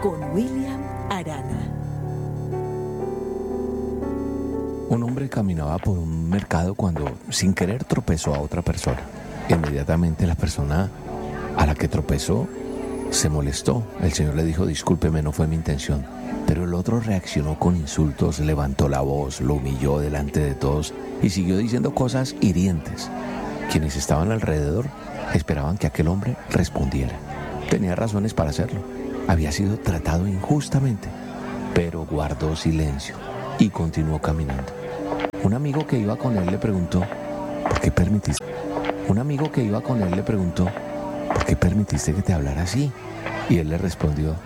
con William Arana. Un hombre caminaba por un mercado cuando, sin querer, tropezó a otra persona. Inmediatamente la persona a la que tropezó se molestó. El señor le dijo: discúlpeme, no fue mi intención. Pero el otro reaccionó con insultos, levantó la voz, lo humilló delante de todos y siguió diciendo cosas hirientes. Quienes estaban alrededor esperaban que aquel hombre respondiera. Tenía razones para hacerlo. Había sido tratado injustamente, pero guardó silencio y continuó caminando. Un amigo que iba con él le preguntó: ¿por qué permitiste? Un amigo que iba con él le preguntó: ¿por qué permitiste que te hablara así? Y él le respondió: